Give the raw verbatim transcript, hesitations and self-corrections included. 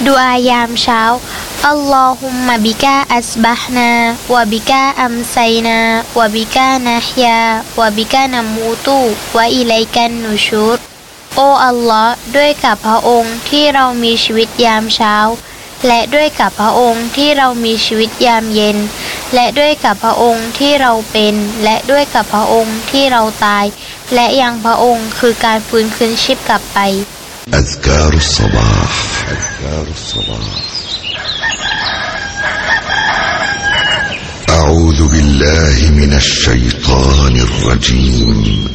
ดุอายามเช้าอัลลอฮุมมะบิกาอัสบะฮ์นาวะบิกาอัมไซนาวะบิกานะฮยาวะบิกานะมูตุวะอิลัยกันนุชูรโอ้อัลลอฮ์ด้วยกับพระองค์ที่เรามีชีวิตยามเช้าและด้วยกับพระองค์ที่เรามีชีวิตยามเย็นและด้วยกับพระองค์ที่เราเป็นและด้วยกับพระองค์ที่เราตายและยังพระองค์คือการฟื้นคืนชีพกลับไปอัซการุศศบาฮ์อัซการุศศบาฮ์ أعوذ بالله من الشيطان الرجيم